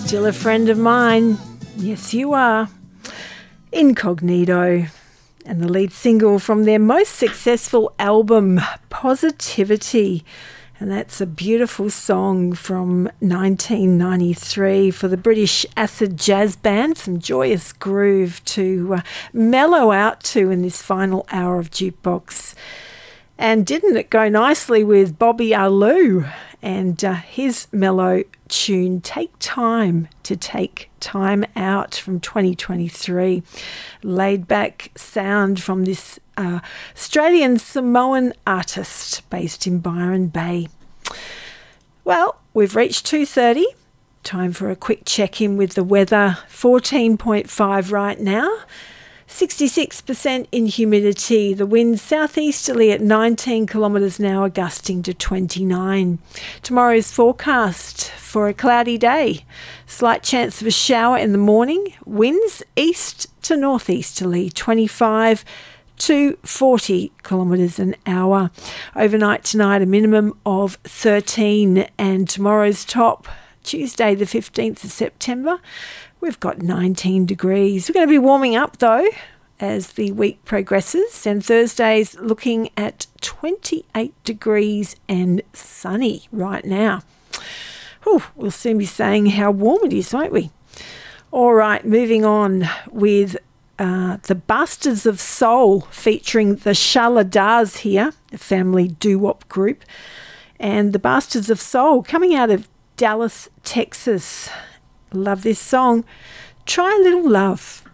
Still a friend of mine. Yes, you are. Incognito, and the lead single from their most successful album, Positivity. And that's a beautiful song from 1993 for the British acid jazz band. Some joyous groove to mellow out to in this final hour of Jukebox. And didn't it go nicely with Bobby Alou and his mellow tune, Take Time to Take Time Out, from 2023. Laid back sound from this Australian Samoan artist based in Byron Bay. Well, we've reached 2:30. Time for a quick check-in with the weather. 14.5 right now. 66% in humidity. The wind southeasterly at 19 kilometres an hour, gusting to 29. Tomorrow's forecast for a cloudy day. Slight chance of a shower in the morning. Winds east to northeasterly, 25 to 40 kilometres an hour. Overnight tonight, a minimum of 13. And tomorrow's top, Tuesday the 15th of September, we've got 19 degrees. We're going to be warming up, though, as the week progresses. And Thursday's looking at 28 degrees and sunny right now. Whew, we'll soon be saying how warm it is, won't we? All right, moving on with the Bastards of Soul, featuring the Shaladas here, the family doo-wop group. And the Bastards of Soul, coming out of Dallas, Texas. Love this song. Try a Little Love.